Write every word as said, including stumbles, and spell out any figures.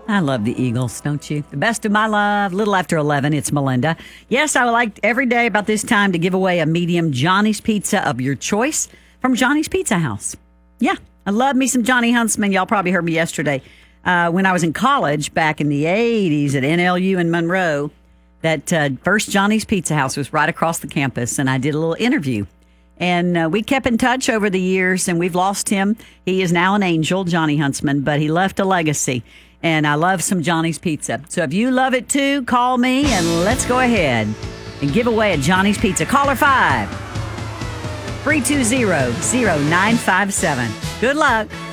I love the Eagles, don't you? The best of my love, a little after eleven, it's Melinda. Yes, I would like every day about this time to give away a medium Johnny's Pizza of your choice from Johnny's Pizza House. Yeah, I love me some Johnny Huntsman. Y'all probably heard me yesterday uh, when I was in college back in the eighties at N L U in Monroe. That uh, first Johnny's Pizza House was right across the campus, and I did a little interview. And uh, we kept in touch over the years, and we've lost him. He is now an angel, Johnny Huntsman, but he left a legacy. And I love some Johnny's Pizza. So if you love it too, call me and let's go ahead and give away a Johnny's Pizza. Caller five, three two zero, zero nine five seven. Good luck.